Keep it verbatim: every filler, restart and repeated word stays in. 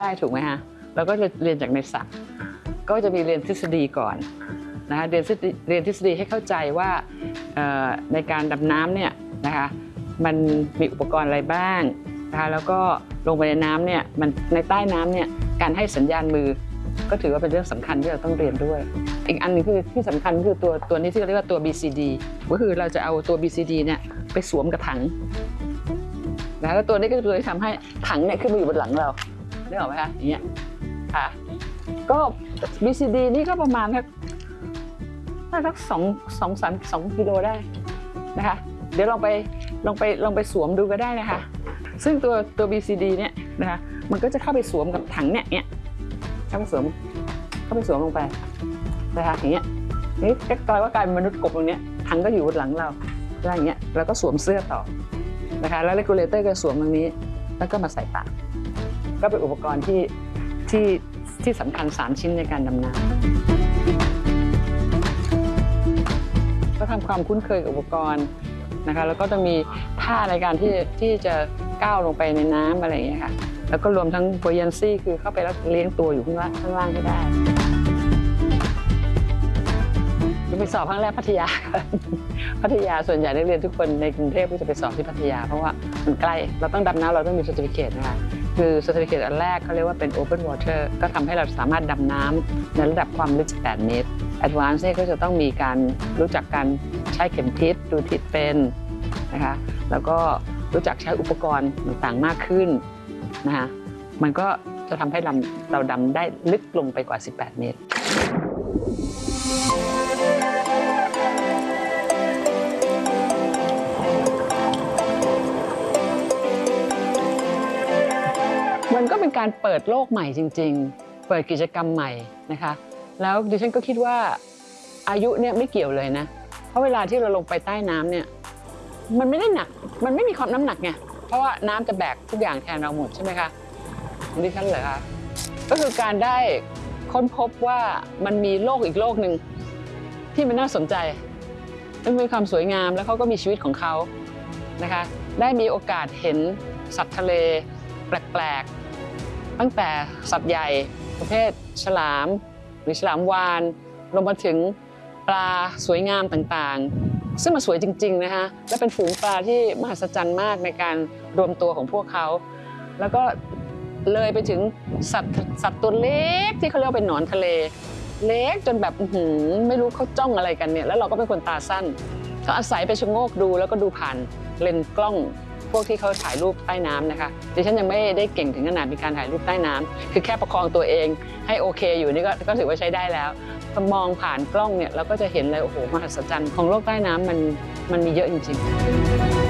ได้ถูกไหมฮะเราก็จะเรียนจากในสระก็จะมีเรียนทฤษฎีก่อนนะคะเรียนเรียนทฤษฎีให้เข้าใจว่าในการดำน้ำเนี่ยนะคะมันมีอุปกรณ์อะไรบ้างนะคะแล้วก็ลงไปในน้ำเนี่ยมันในใต้น้ำเนี่ยการให้สัญญาณมือก็ถือว่าเป็นเรื่องสำคัญที่เราต้องเรียนด้วยอีกอันนึงคือที่สำคัญคือตัวตัวนี้ที่เรียกว่าตัว บี ซี ดี ก็คือเราจะเอาตัว บี ซี ดี เนี่ยไปสวมกับถังนะแล้วตัวนี้ก็จะทำให้ถังเนี่ยขึ้นมาอยู่บนหลังเราได้ออกไหมคะอย่างเงี้ยค่ะก็ บี ซี ดี นี่ก็ประมาณสักสักสองสองสามสองกิโลได้นะคะเดี๋ยวลองไปลองไปลองไปสวมดูก็ได้นะคะซึ่งตัวตัว บี ซี ดี เนี่ยนะคะมันก็จะเข้าไปสวมกับถังเนี่ยเนี่ยเข้าไปสวมเข้าไปสวมลงไปนะคะอย่างเงี้ยนี่ก็กลายว่ากลายเป็นมนุษย์กบตรงเนี้ยถังก็อยู่บนหลังเราอะไรอย่างเงี้ยเราก็สวมเสื้อต่อนะคะแล้วเรกูเลเตอร์ก็สวมตรงนี้แล้วก็มาใส่ปากก็เป็นอุปกรณ์ที่ที่ที่สำคัญสามชิ้นในการดำน้ำก็ทำความคุ้นเคยกับอุปกรณ์นะคะแล้วก็ต้องมีท่าในการที่ที่จะก้าวลงไปในน้ำอะไรอย่างเงี้ยค่ะแล้วก็รวมทั้งโบยันซี่คือเข้าไปแล้วเลี้ยงตัวอยู่ข้างล่างข้างล่างให้ได้ไปสอบครั้งแรกพัทยาพัทยาส่วนใหญ่นักเรียนทุกคนในกรุงเทพก็จะไปสอบที่พัทยาเพราะว่ามันใกล้เราต้องดำน้ำเราต้องมี certificate นะคะคือ certificate อันแรกเขาเรียกว่าเป็น open water ก็ทำให้เราสามารถดำน้ำในระดับความลึกแปดเมตร advance เนี่ยก็จะต้องมีการรู้จักการใช้เข็มทิศดูทิศเป็นนะคะแล้วก็รู้จักใช้อุปกรณ์ต่างๆมากขึ้นนะคะมันก็จะทำให้เราดำได้ลึกลงไปกว่าสิบแปดเมตรมันก็เป็นการเปิดโลกใหม่จริงๆเปิดกิจกรรมใหม่นะคะแล้วดิฉันก็คิดว่าอายุเนี่ยไม่เกี่ยวเลยนะเพราะเวลาที่เราลงไปใต้น้ำเนี่ยมันไม่ได้หนักมันไม่มีความน้ำหนักไงเพราะว่าน้ำจะแบกทุกอย่างแทนเราหมดใช่ไหมคะดิฉันเหรอคะก็คือการได้ค้นพบว่ามันมีโลกอีกโลกหนึ่งที่มันน่าสนใจมันมีความสวยงามแล้วเขาก็มีชีวิตของเขานะคะได้มีโอกาสเห็นสัตว์ทะเลแปลกๆตั้งแต่สัตว์ใหญ่ประเภทฉลามหรือฉลามวาฬลงมาถึงปลาสวยงามต่างๆซึ่งมันสวยจริงๆนะคะและเป็นฝูงปลาที่มหัศจรรย์มากในการรวมตัวของพวกเขาแล้วก็เลยไปถึงสัตว์สัตว์ตัวเล็กที่เขาเรียกว่าเป็นหนอนทะเลเล็กจนแบบหืมไม่รู้เขาจ้องอะไรกันเนี่ยแล้วเราก็เป็นคนตาสั้นก็อาศัยไปชะโงกดูแล้วก็ดูผ่านเลนส์กล้องพวกที่เขาถ่ายรูปใต้น้ำนะคะดิฉันยังไม่ได้เก่งถึงขนาดมีการถ่ายรูปใต้น้ำคือแค่ประคองตัวเองให้โอเคอยู่นี่ก็ก็ถือว่าใช้ได้แล้วพอมองผ่านกล้องเนี่ยเราก็จะเห็นเลยโอ้โหมหัศจรรย์ของโลกใต้น้ำมันมันมีเยอะจริงๆ